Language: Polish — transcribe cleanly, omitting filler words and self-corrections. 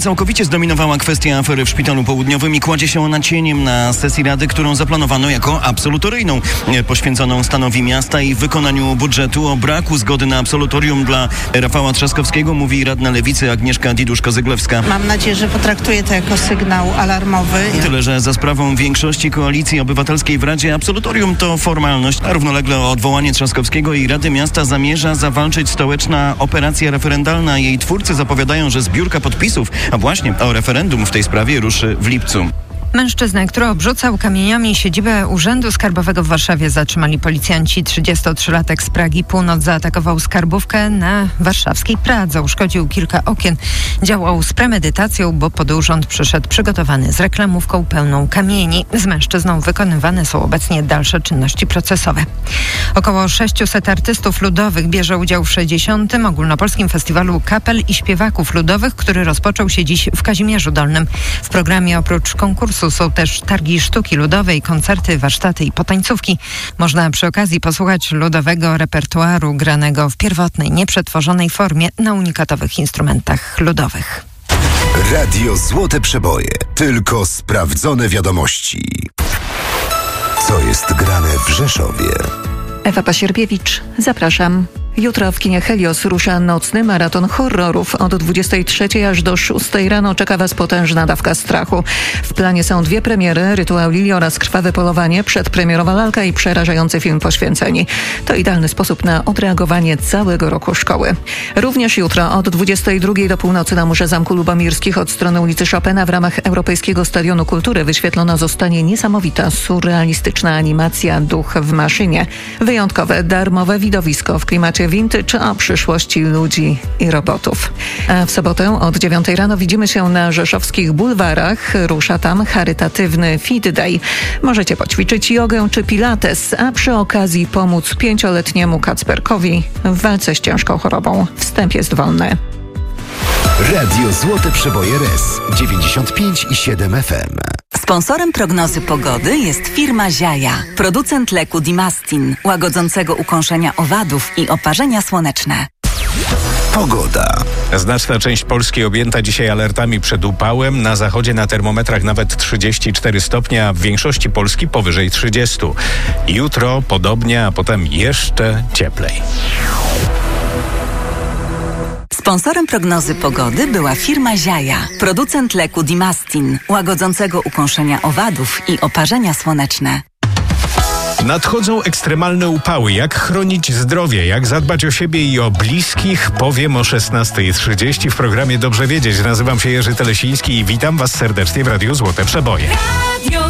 Całkowicie zdominowała kwestia afery w Szpitalu Południowym i kładzie się ona cieniem na sesji Rady, którą zaplanowano jako absolutoryjną, poświęconą stanowi miasta i wykonaniu budżetu. O braku zgody na absolutorium dla Rafała Trzaskowskiego mówi radna Lewicy Agnieszka Didusz-Kozyglewska. Mam nadzieję, że potraktuję to jako sygnał alarmowy. Tyle, że za sprawą większości Koalicji Obywatelskiej w Radzie absolutorium to formalność, a równolegle o odwołanie Trzaskowskiego i Rady Miasta zamierza zawalczyć stołeczna operacja referendalna. Jej twórcy zapowiadają, że zbiórka podpisów, a właśnie o referendum w tej sprawie ruszy w lipcu. Mężczyznę, który obrzucał kamieniami siedzibę Urzędu Skarbowego w Warszawie, zatrzymali policjanci. 33-latek z Pragi Północ zaatakował skarbówkę na warszawskiej Pradze. Uszkodził kilka okien. Działał z premedytacją, bo pod urząd przyszedł przygotowany z reklamówką pełną kamieni. Z mężczyzną wykonywane są obecnie dalsze czynności procesowe. Około 600 artystów ludowych bierze udział w 60. Ogólnopolskim Festiwalu Kapel i Śpiewaków Ludowych, który rozpoczął się dziś w Kazimierzu Dolnym. W programie oprócz konkursu są też targi sztuki ludowej, koncerty, warsztaty i potańcówki. Można przy okazji posłuchać ludowego repertuaru granego w pierwotnej, nieprzetworzonej formie na unikatowych instrumentach ludowych. Radio Złote Przeboje. Tylko sprawdzone wiadomości. Co jest grane w Rzeszowie? Ewa Pasierbiewicz, zapraszam. Jutro w kinie Helios rusza nocny maraton horrorów. Od 23 aż do 6 rano czeka Was potężna dawka strachu. W planie są 2 premiery, Rytuał Lili oraz Krwawe polowanie, przedpremierowa lalka i przerażający film Poświęceni. To idealny sposób na odreagowanie całego roku szkoły. Również jutro od 22 do północy na Murze Zamku Lubomirskich od strony ulicy Chopina w ramach Europejskiego Stadionu Kultury wyświetlona zostanie niesamowita, surrealistyczna animacja Duch w maszynie. Wyjątkowe, darmowe widowisko w klimacie vintage o przyszłości ludzi i robotów. A w sobotę od 9 rano widzimy się na rzeszowskich bulwarach. Rusza tam charytatywny Fit Day. Możecie poćwiczyć jogę czy pilates, a przy okazji pomóc 5-letniemu Kacperkowi w walce z ciężką chorobą. Wstęp jest wolny. Radio Złote Przeboje RS 95,7 FM. Sponsorem prognozy pogody jest firma Ziaja, producent leku Dimastin, łagodzącego ukąszenia owadów i oparzenia słoneczne. Pogoda. Znaczna część Polski objęta dzisiaj alertami przed upałem. Na zachodzie na termometrach nawet 34 stopnie, a w większości Polski powyżej 30. Jutro podobnie, a potem jeszcze cieplej. Sponsorem prognozy pogody była firma Ziaja, producent leku Dimastin, łagodzącego ukąszenia owadów i oparzenia słoneczne. Nadchodzą ekstremalne upały. Jak chronić zdrowie, jak zadbać o siebie i o bliskich, powiem o 16:30 w programie Dobrze Wiedzieć. Nazywam się Jerzy Telesiński i witam Was serdecznie w Radiu Złote Przeboje.